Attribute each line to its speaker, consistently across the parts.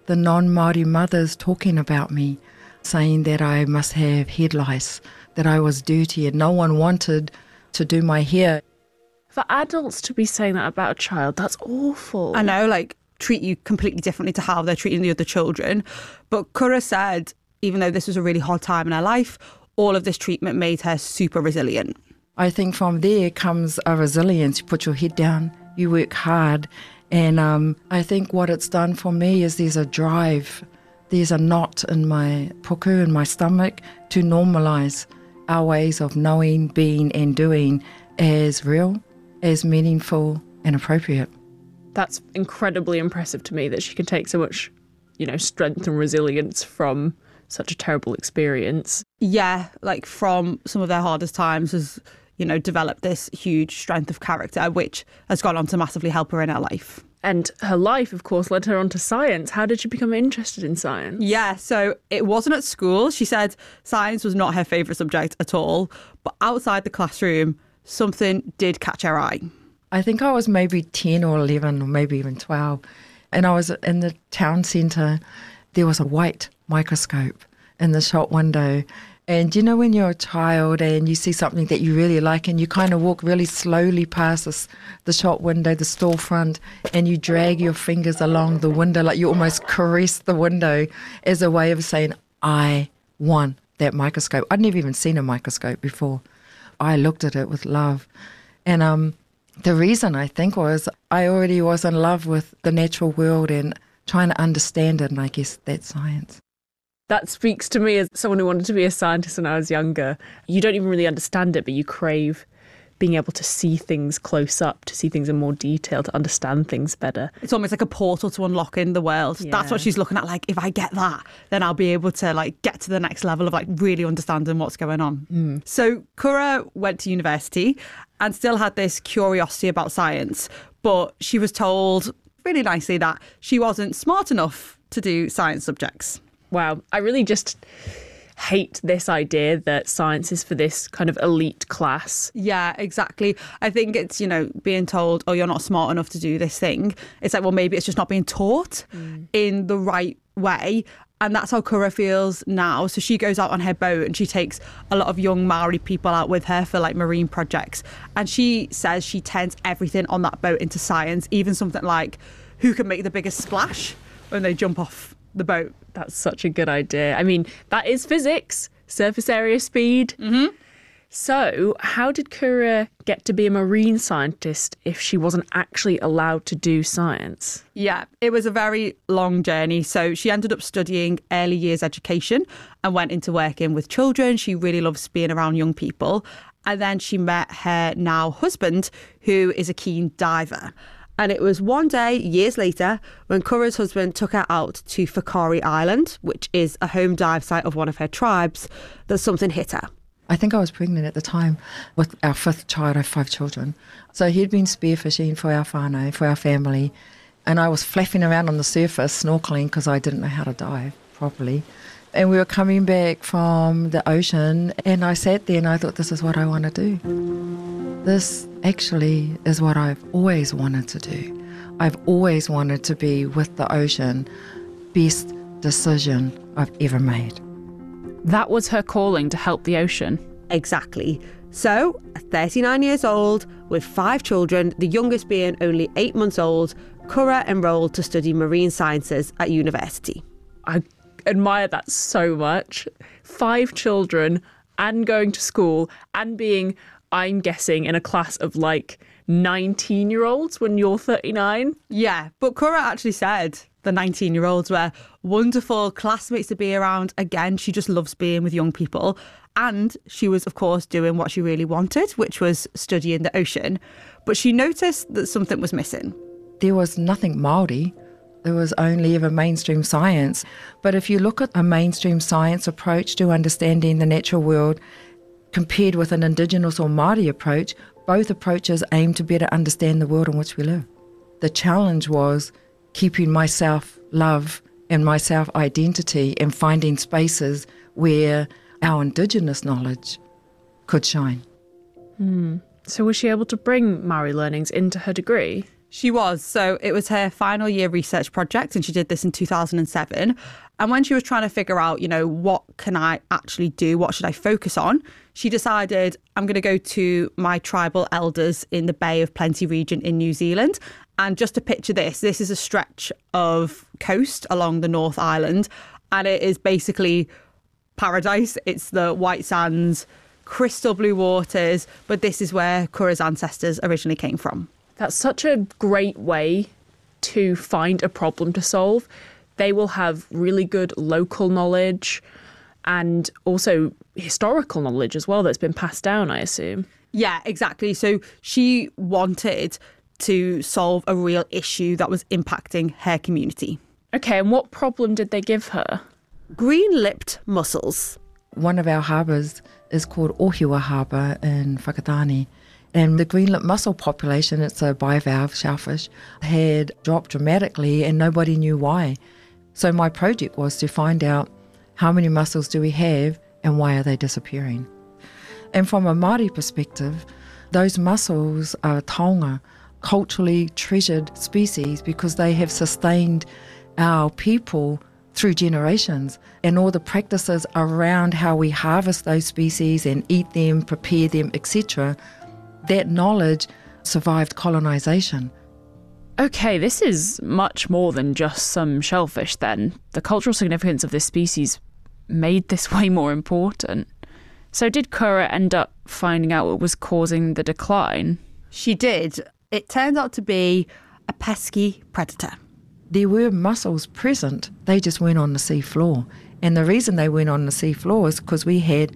Speaker 1: the non-Māori mothers talking about me, saying that I must have head lice, that I was dirty and no one wanted to do my hair.
Speaker 2: For adults to be saying that about a child, that's awful.
Speaker 3: I know, like, treat you completely differently to how they're treating the other children. But Curra said, even though this was a really hard time in her life, all of this treatment made her super resilient.
Speaker 1: I think from there comes a resilience. You put your head down, you work hard. And I think what it's done for me is there's a drive, there's a knot in my puku, in my stomach, to normalise our ways of knowing, being and doing as real, as meaningful and appropriate.
Speaker 2: That's incredibly impressive to me that she can take so much, strength and resilience from such a terrible experience.
Speaker 3: Yeah, like from some of their hardest times has, developed this huge strength of character, which has gone on to massively help her in her life.
Speaker 2: And her life, of course, led her on to science. How did she become interested in science?
Speaker 3: Yeah, so it wasn't at school. She said science was not her favourite subject at all. But outside the classroom, something did catch her eye.
Speaker 1: I think I was maybe 10 or 11 or maybe even 12. And I was in the town centre. There was a white microscope in the shop window. And when you're a child and you see something that you really like and you kind of walk really slowly past the shop window, the storefront, and you drag your fingers along the window, like you almost caress the window as a way of saying, I want that microscope. I'd never even seen a microscope before. I looked at it with love. And the reason, I think, was I already was in love with the natural world and trying to understand it, and I guess that's science.
Speaker 2: That speaks to me as someone who wanted to be a scientist when I was younger. You don't even really understand it, but you crave being able to see things close up, to see things in more detail, to understand things better.
Speaker 3: It's almost like a portal to unlocking the world. Yeah. That's what she's looking at. Like, if I get that, then I'll be able to get to the next level of really understanding what's going on. So Curra went to university and still had this curiosity about science, but she was told really nicely that she wasn't smart enough to do science subjects.
Speaker 2: Wow, I really just hate this idea that science is for this kind of elite class.
Speaker 3: Yeah, exactly. I think it's, being told, oh, you're not smart enough to do this thing. It's like, well, maybe it's just not being taught in the right way. And that's how Curra feels now. So she goes out on her boat and she takes a lot of young Maori people out with her for marine projects. And she says she turns everything on that boat into science, even something like who can make the biggest splash when they jump off the boat.
Speaker 2: That's such a good idea. I mean, that is physics, surface area speed.
Speaker 3: Mm-hmm.
Speaker 2: So how did Curra get to be a marine scientist if she wasn't actually allowed to do science?
Speaker 3: Yeah, it was a very long journey. So she ended up studying early years education and went into working with children. She really loves being around young people. And then she met her now husband, who is a keen diver. And it was one day, years later, when Curra's husband took her out to Whakaari Island, which is a home dive site of one of her tribes, that something hit her.
Speaker 1: I think I was pregnant at the time with our fifth child. I have 5 children. So he'd been spearfishing for our whānau, for our family. And I was flapping around on the surface, snorkeling, because I didn't know how to dive properly. And we were coming back from the ocean, and I sat there and I thought, this is what I want to do. This actually is what I've always wanted to do. I've always wanted to be with the ocean. Best decision I've ever made.
Speaker 4: That was her calling, to help the ocean.
Speaker 3: Exactly. So, at 39 years old, with 5 children, the youngest being only 8 months old, Curra enrolled to study marine sciences at university.
Speaker 2: I admire that so much. 5 children and going to school and being, I'm guessing, in a class of 19-year-olds when you're 39.
Speaker 3: Yeah, but Curra actually said the 19-year-olds were wonderful classmates to be around. Again, she just loves being with young people. And she was, of course, doing what she really wanted, which was studying the ocean. But she noticed that something was missing.
Speaker 1: There was nothing Māori. There was only ever mainstream science. But if you look at a mainstream science approach to understanding the natural world compared with an Indigenous or Māori approach, both approaches aim to better understand the world in which we live. The challenge was keeping my self-love and my self-identity and finding spaces where our Indigenous knowledge could shine.
Speaker 2: So was she able to bring Māori learnings into her degree?
Speaker 3: She was. So it was her final year research project, and she did this in 2007. And when she was trying to figure out, what can I actually do? What should I focus on? She decided, I'm going to go to my tribal elders in the Bay of Plenty region in New Zealand. And just to picture this is a stretch of coast along the North Island. And it is basically paradise. It's the white sands, crystal blue waters. But this is where Curra's ancestors originally came from.
Speaker 2: That's such a great way to find a problem to solve. They will have really good local knowledge and also historical knowledge as well that's been passed down, I assume.
Speaker 3: Yeah, exactly. So she wanted to solve a real issue that was impacting her community.
Speaker 2: Okay, and what problem did they give her?
Speaker 3: Green-lipped mussels.
Speaker 1: One of our harbours is called Ohiwa Harbour in Whakatane. And the green-lipped mussel population, it's a bivalve shellfish, had dropped dramatically and nobody knew why. So my project was to find out how many mussels do we have and why are they disappearing. And from a Māori perspective, those mussels are taonga, culturally treasured species, because they have sustained our people through generations, and all the practices around how we harvest those species and eat them, prepare them, etc., that knowledge survived colonisation.
Speaker 4: Okay, this is much more than just some shellfish then. The cultural significance of this species made this way more important. So did Curra end up finding out what was causing the decline?
Speaker 3: She did. It turned out to be a pesky predator.
Speaker 1: There were mussels present, they just weren't on the sea floor. And the reason they weren't on the sea floor is because we had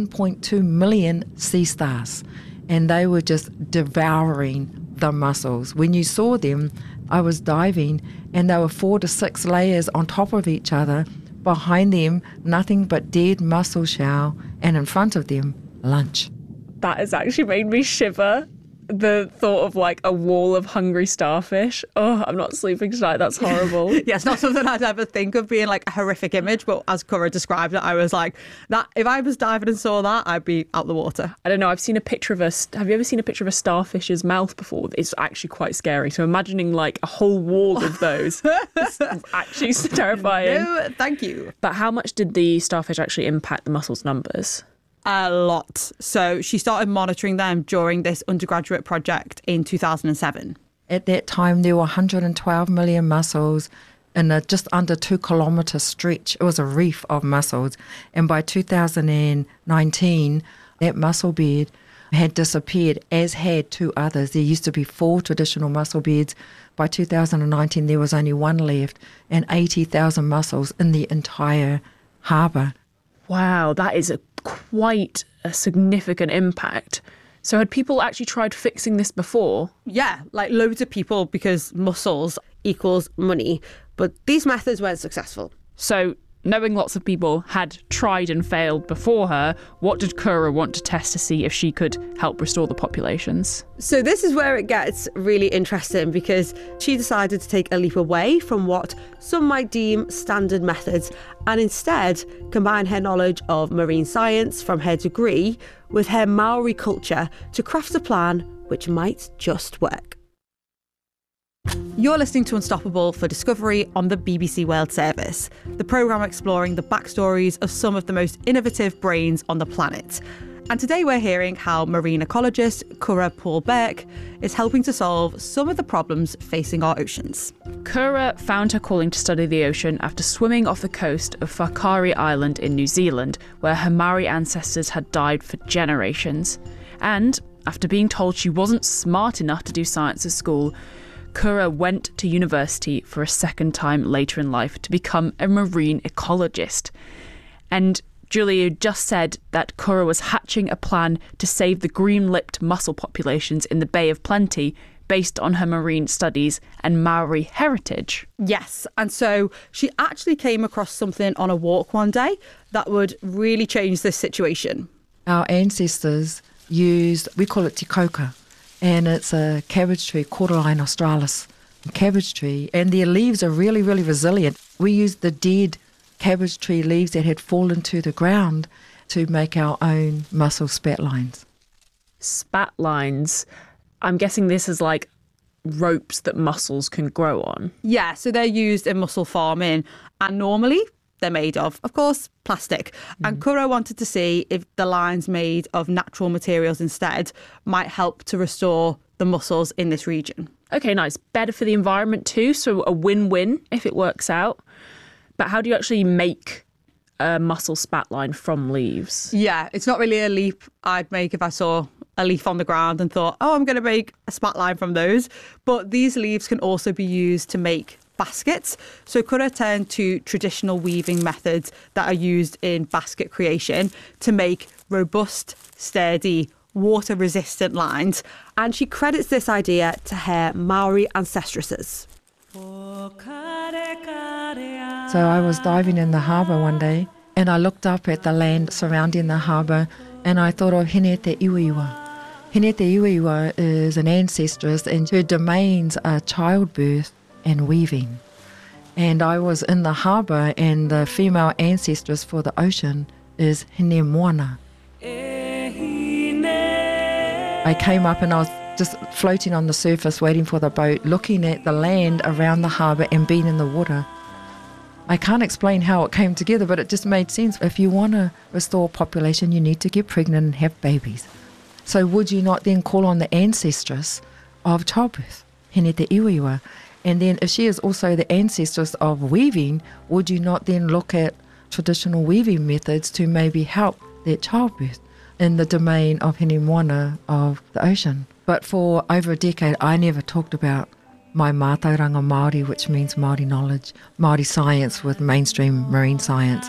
Speaker 1: 1.2 million sea stars, and they were just devouring the mussels. When you saw them, I was diving, and they were 4 to 6 layers on top of each other. Behind them, nothing but dead mussel shell, and in front of them, lunch.
Speaker 2: That has actually made me shiver. The thought of like a wall of hungry starfish. Oh, I'm not sleeping tonight. That's horrible.
Speaker 3: Yeah, it's not something I'd ever think of being like a horrific image, but as Curra described it, I was like, that if I was diving and saw that, I'd be out the water.
Speaker 2: I don't know. I've seen a picture of have you ever seen a picture of a starfish's mouth before? It's actually quite scary. So imagining like a whole wall of those is actually terrifying.
Speaker 3: No, thank you.
Speaker 2: But how much did the starfish actually impact the mussels' numbers?
Speaker 3: A lot. So she started monitoring them during this undergraduate project in 2007.
Speaker 1: At that time, there were 112 million mussels in a just under 2 kilometre stretch. It was a reef of mussels. And by 2019, that mussel bed had disappeared, as had 2 others. There used to be 4 traditional mussel beds. By 2019, there was only 1 left, and 80,000 mussels in the entire harbour.
Speaker 2: Wow, that is quite a significant impact. So had people actually tried fixing this before?
Speaker 5: Yeah, like loads of people, because mussels equals money. But these methods weren't successful.
Speaker 4: So, knowing lots of people had tried and failed before her, what did Curra want to test to see if she could help restore the populations?
Speaker 5: So this is where it gets really interesting, because she decided to take a leap away from what some might deem standard methods and instead combine her knowledge of marine science from her degree with her Maori culture to craft a plan which might just work.
Speaker 3: You're listening to Unstoppable for Discovery on the BBC World Service, the programme exploring the backstories of some of the most innovative brains on the planet. And today we're hearing how marine ecologist Curra Paul Burke is helping to solve some of the problems facing our oceans.
Speaker 4: Curra found her calling to study the ocean after swimming off the coast of Whakaari Island in New Zealand, where her Maori ancestors had died for generations. And after being told she wasn't smart enough to do science at school, Curra went to university for a second time later in life to become a marine ecologist. And Julia just said that Curra was hatching a plan to save the green-lipped mussel populations in the Bay of Plenty based on her marine studies and Maori heritage.
Speaker 3: Yes, and so she actually came across something on a walk one day that would really change this situation.
Speaker 1: Our ancestors used, we call it te koka, and it's a cabbage tree, Cordyline australis cabbage tree, and their leaves are really, really resilient. We used the dead cabbage tree leaves that had fallen to the ground to make our own mussel spat lines.
Speaker 2: Spat lines. I'm guessing this is like ropes that mussels can grow on?
Speaker 3: Yeah, so they're used in mussel farming, and normally they're made of course, plastic. And Currer wanted to see if the lines made of natural materials instead might help to restore the mussels in this region.
Speaker 2: Okay, nice. Better for the environment too, so a win-win if it works out. But how do you actually make a mussel spatline from leaves?
Speaker 3: Yeah, it's not really a leap I'd make if I saw a leaf on the ground and thought, oh, I'm going to make a spatline from those. But these leaves can also be used to make baskets. So Currer turned to traditional weaving methods that are used in basket creation to make robust, sturdy, water-resistant lines.
Speaker 5: And she credits this idea to her Maori ancestresses.
Speaker 1: So I was diving in the harbour one day and I looked up at the land surrounding the harbour and I thought of Hine te Iwiwa. Hine te Iwiwa is an ancestress and her domains are childbirth and weaving. And I was in the harbour and the female ancestress for the ocean is Hine Moana. I came up and I was just floating on the surface waiting for the boat, looking at the land around the harbour and being in the water. I can't explain how it came together, but it just made sense. If you want to restore population, you need to get pregnant and have babies. So would you not then call on the ancestress of childbirth, Hine te Iwiwa? And then if she is also the ancestress of weaving, would you not then look at traditional weaving methods to maybe help that childbirth in the domain of Hine Moana of the ocean? But for over a decade, I never talked about my mātauranga Māori, which means Māori knowledge, Māori science with mainstream marine science.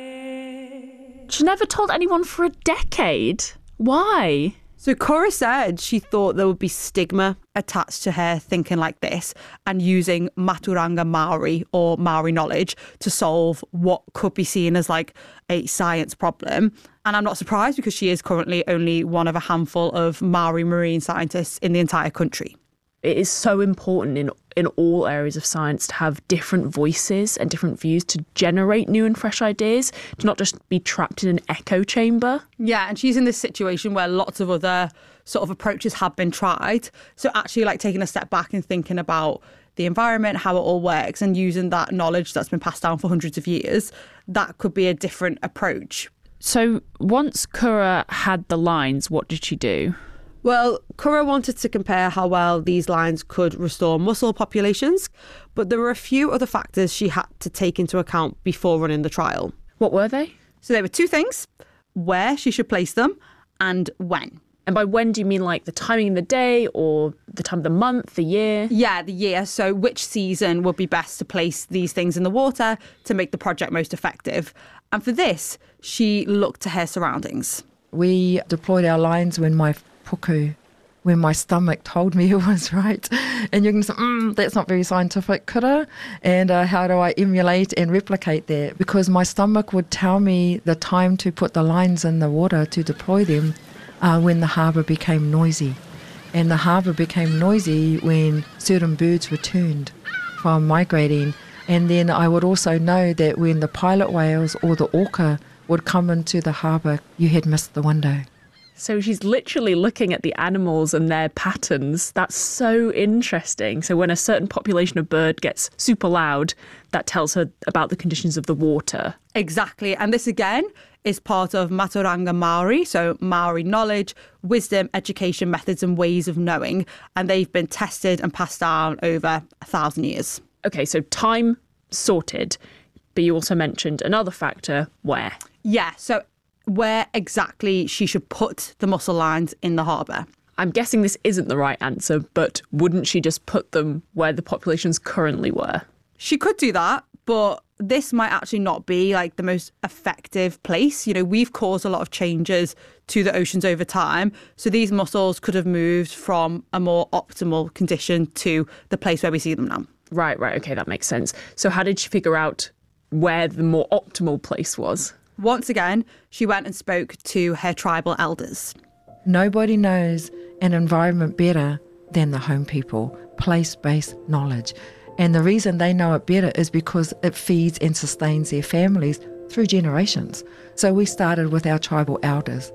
Speaker 2: She never told anyone for a decade. Why?
Speaker 3: So Currer said she thought there would be stigma attached to her thinking like this and using Mātauranga Māori or Māori knowledge to solve what could be seen as like a science problem. And I'm not surprised because she is currently only one of a handful of Māori marine scientists in the entire country.
Speaker 2: It is so important in all areas of science to have different voices and different views to generate new and fresh ideas, to not just be trapped in an echo chamber.
Speaker 3: Yeah, and she's in this situation where lots of other sort of approaches have been tried. So actually like taking a step back and thinking about the environment, how it all works, and using that knowledge that's been passed down for hundreds of years, that could be a different approach.
Speaker 2: So once Currer had the lines, what did she do?
Speaker 5: Well, Currer wanted to compare how well these lines could restore mussel populations, but there were a few other factors she had to take into account before running the trial.
Speaker 2: What were they?
Speaker 3: So there were two things: where she should place them and when.
Speaker 2: And by when do you mean like the timing of the day or the time of the month, the year?
Speaker 3: Yeah, the year. So which season would be best to place these things in the water to make the project most effective? And for this, she looked to her surroundings.
Speaker 1: We deployed our lines when my puku, when my stomach told me it was right. And you can say, that's not very scientific, Currer. And how do I emulate and replicate that? Because my stomach would tell me the time to put the lines in the water to deploy them when the harbour became noisy. And the harbour became noisy when certain birds returned from migrating. And then I would also know that when the pilot whales or the orca would come into the harbour, you had missed the window.
Speaker 2: So she's literally looking at the animals and their patterns. That's so interesting. So when a certain population of bird gets super loud, that tells her about the conditions of the water.
Speaker 3: Exactly. And this again is part of Mātauranga Māori, so Māori knowledge, wisdom, education methods and ways of knowing. And they've been tested and passed down over 1,000 years.
Speaker 2: Okay, so time sorted. But you also mentioned another factor, where?
Speaker 3: Yeah, so where exactly she should put the mussel lines in the harbour.
Speaker 2: I'm guessing this isn't the right answer, but wouldn't she just put them where the populations currently were?
Speaker 3: She could do that, but this might actually not be like the most effective place. You know, we've caused a lot of changes to the oceans over time. So these mussels could have moved from a more optimal condition to the place where we see them now.
Speaker 2: Right. Okay, that makes sense. So how did she figure out where the more optimal place was?
Speaker 3: Once again, she went and spoke to her tribal elders.
Speaker 1: Nobody knows an environment better than the home people, place-based knowledge. And the reason they know it better is because it feeds and sustains their families through generations. So we started with our tribal elders.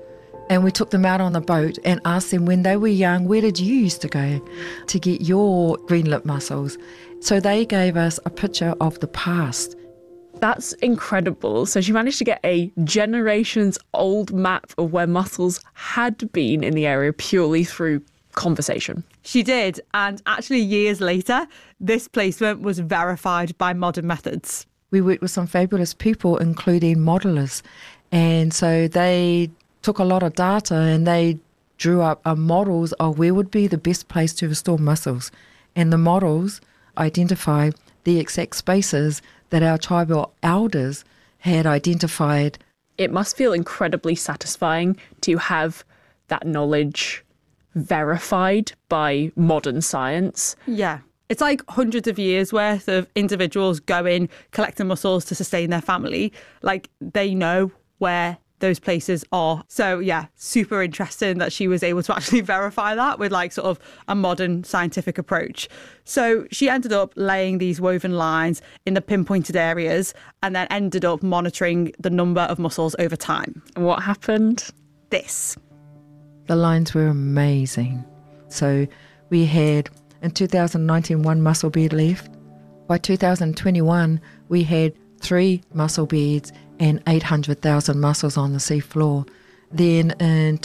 Speaker 1: And we took them out on the boat and asked them when they were young, where did you used to go to get your green lip mussels? So they gave us a picture of the past.
Speaker 2: That's incredible. So she managed to get a generations old map of where mussels had been in the area purely through conversation.
Speaker 3: She did. And actually, years later, this placement was verified by modern methods.
Speaker 1: We worked with some fabulous people, including modelers. And so they took a lot of data and they drew up models of where would be the best place to restore mussels. And the models identified the exact spaces that our tribal elders had identified.
Speaker 2: It must feel incredibly satisfying to have that knowledge verified by modern science.
Speaker 3: Yeah. It's like hundreds of years worth of individuals going, collecting mussels to sustain their family. Like, they know where those places are. So yeah, super interesting that she was able to actually verify that with like sort of a modern scientific approach. So she ended up laying these woven lines in the pinpointed areas and then ended up monitoring the number of mussels over time.
Speaker 2: And what happened?
Speaker 3: This.
Speaker 1: The lines were amazing. So we had, in 2019, 1 mussel bed left. By 2021, we had 3 mussel beds and 800,000 mussels on the sea floor. Then in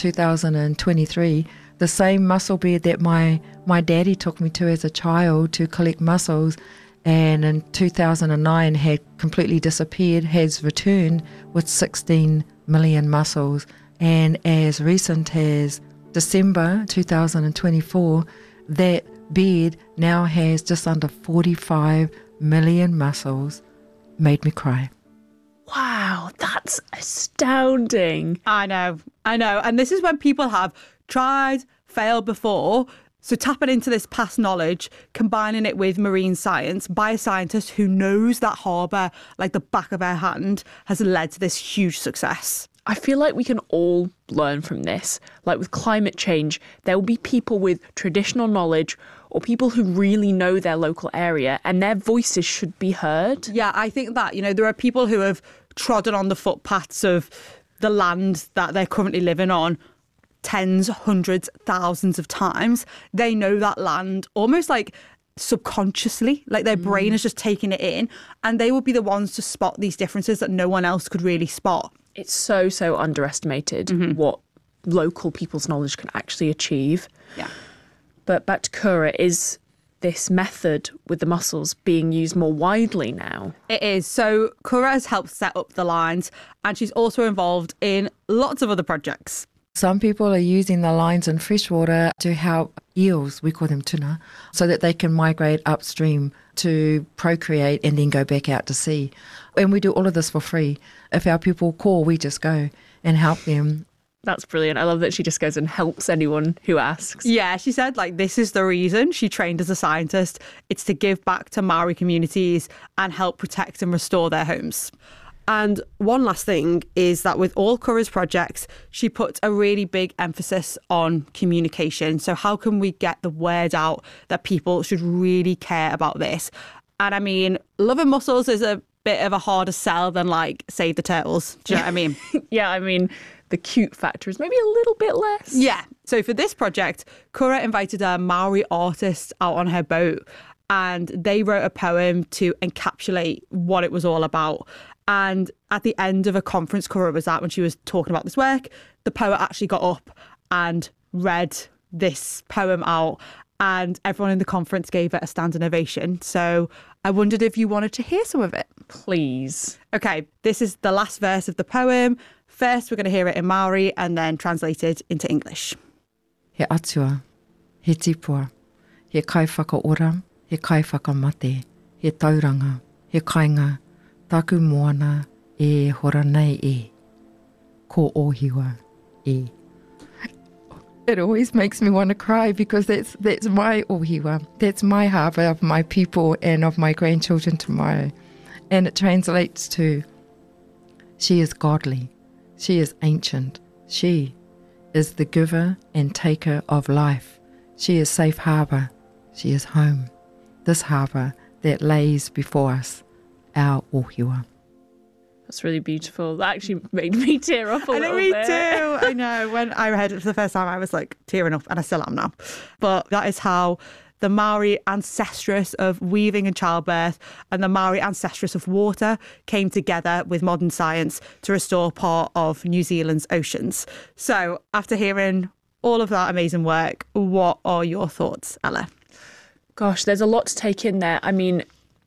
Speaker 1: 2023, the same mussel bed that my daddy took me to as a child to collect mussels, and in 2009 had completely disappeared, has returned with 16 million mussels. And as recent as December 2024, that bed now has just under 45 million mussels. Made me cry.
Speaker 2: Wow, that's astounding.
Speaker 3: I know. And this is when people have tried, failed before. So tapping into this past knowledge, combining it with marine science by a scientist who knows that harbour like the back of her hand has led to this huge success.
Speaker 2: I feel like we can all learn from this. Like with climate change, there will be people with traditional knowledge or people who really know their local area, and their voices should be heard.
Speaker 3: Yeah, I think that, there are people who have trodden on the footpaths of the land that they're currently living on tens, hundreds, thousands of times. They know that land almost like subconsciously, like their brain is just taking it in, and they will be the ones to spot these differences that no one else could really spot.
Speaker 2: It's so underestimated what local people's knowledge can actually achieve.
Speaker 3: Yeah.
Speaker 2: But back to Kura, is this method with the mussels being used more widely now?
Speaker 3: It is. So Kura has helped set up the lines, and she's also involved in lots of other projects.
Speaker 1: Some people are using the lines in freshwater to help eels, we call them tuna, so that they can migrate upstream to procreate and then go back out to sea. And we do all of this for free. If our people call, we just go and help them.
Speaker 2: That's brilliant. I love that she just goes and helps anyone who asks.
Speaker 3: Yeah, she said, this is the reason she trained as a scientist. It's to give back to Maori communities and help protect and restore their homes.
Speaker 5: And one last thing is that with all Kura's projects, she puts a really big emphasis on communication. So how can we get the word out that people should really care about this? And I mean, loving mussels is a bit of a harder sell than save the turtles. Do you know what I mean?
Speaker 2: Yeah, I mean, the cute factor is maybe a little bit less.
Speaker 3: Yeah. So for this project, Kura invited a Maori artist out on her boat, and they wrote a poem to encapsulate what it was all about. And at the end of a conference Kura was at when she was talking about this work, the poet actually got up and read this poem out, and everyone in the conference gave it a standing ovation. So I wondered if you wanted to hear some of it.
Speaker 2: Please.
Speaker 3: Okay, this is the last verse of the poem. First, we're going to hear it in Maori and then translated into English.
Speaker 1: He atua, he tipua, he kai whakaora, he kai whakamate, he tauranga, he kainga, taku moana e hora nei e, ko ohiwa e. It always makes me want to cry because that's my ohiwa. That's my harbour of my people and of my grandchildren tomorrow. And it translates to, she is godly, she is ancient, she is the giver and taker of life. She is safe harbour, she is home. This harbour that lays before us, our ohiwa.
Speaker 2: That's really beautiful. That actually made me tear up a little bit.
Speaker 3: Me too. I know. When I read it for the first time, I was like tearing up, and I still am now. But that is how the Maori ancestress of weaving and childbirth and the Maori ancestress of water came together with modern science to restore part of New Zealand's oceans. So after hearing all of that amazing work, what are your thoughts, Ella?
Speaker 2: Gosh, there's a lot to take in there. I mean,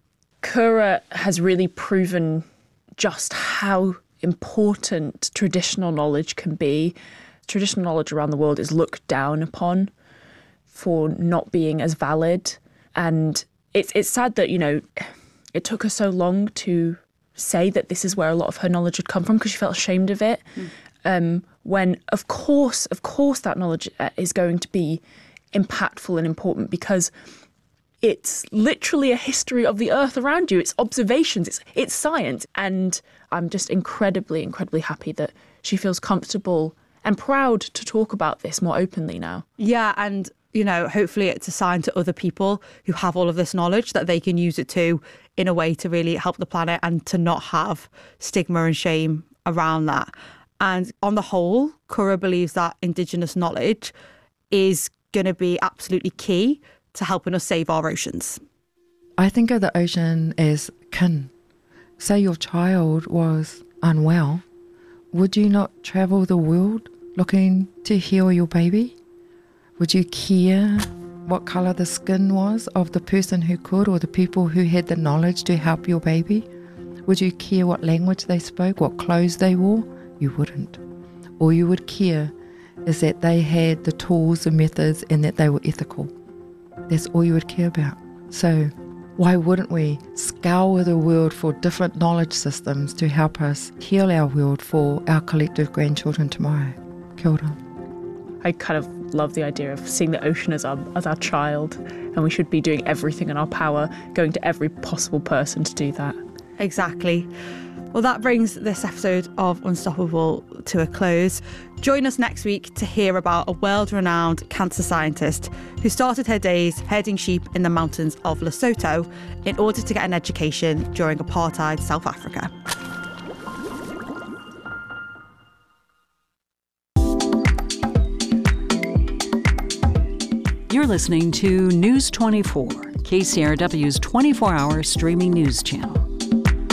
Speaker 2: Kura has really proven just how important traditional knowledge can be. Traditional knowledge around the world is looked down upon for not being as valid. And it's sad that, you know, it took her so long to say that this is where a lot of her knowledge had come from, because she felt ashamed of it. When, of course, that knowledge is going to be impactful and important, because it's literally a history of the earth around you. It's observations, it's science. And I'm just incredibly, incredibly happy that she feels comfortable and proud to talk about this more openly now.
Speaker 3: Yeah, and you know, hopefully it's a sign to other people who have all of this knowledge that they can use it too in a way to really help the planet and to not have stigma and shame around that. And on the whole, Kura believes that Indigenous knowledge is going to be absolutely key to helping us save our oceans.
Speaker 1: I think of the ocean as kin. Say your child was unwell, would you not travel the world looking to heal your baby? Would you care what colour the skin was of the person who could, or the people who had the knowledge to help your baby? Would you care what language they spoke, what clothes they wore? You wouldn't. All you would care is that they had the tools and methods and that they were ethical. That's all you would care about. So why wouldn't we scour the world for different knowledge systems to help us heal our world for our collective grandchildren tomorrow? Kia ora.
Speaker 2: I kind of love the idea of seeing the ocean as our child, and we should be doing everything in our power, going to every possible person to do that.
Speaker 3: Exactly. Well, that brings this episode of Unstoppable to a close. Join us next week to hear about a world-renowned cancer scientist who started her days herding sheep in the mountains of Lesotho in order to get an education during apartheid South Africa.
Speaker 6: You're listening to News 24, KCRW's 24-hour streaming news channel.